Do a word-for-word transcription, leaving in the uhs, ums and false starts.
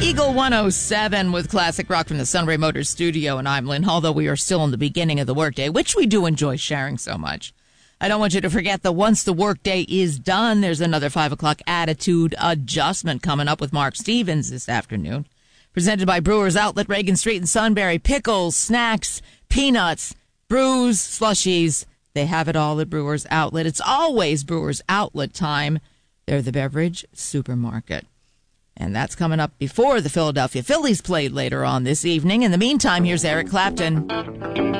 Eagle one oh seven with classic rock from the Sunray Motors studio, and I'm Lynn Hall, though we are still in the beginning of the workday, which we do enjoy sharing so much. I don't want you to forget that once the workday is done, there's another five o'clock attitude adjustment coming up with Mark Stevens this afternoon. Presented by Brewers Outlet, Reagan Street in Sunbury. Pickles, snacks, peanuts, brews, slushies. They have it all at Brewers Outlet. It's always Brewers Outlet time. They're the beverage supermarket. And that's coming up before the Philadelphia Phillies played later on this evening. In the meantime, here's Eric Clapton.